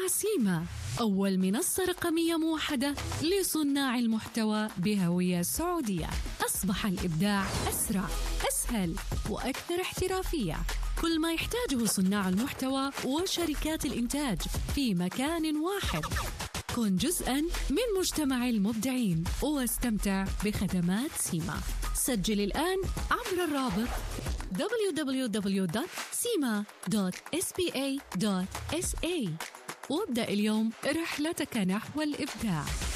مع سيما، أول منصة رقمية موحدة لصناع المحتوى بهوية سعودية. أصبح الإبداع أسرع، أسهل وأكثر احترافية. كل ما يحتاجه صناع المحتوى وشركات الإنتاج في مكان واحد. كن جزءاً من مجتمع المبدعين واستمتع بخدمات سيما. سجل الآن عبر الرابط www.sima.spa.sa وابدأ اليوم رحلتك نحو الإبداع.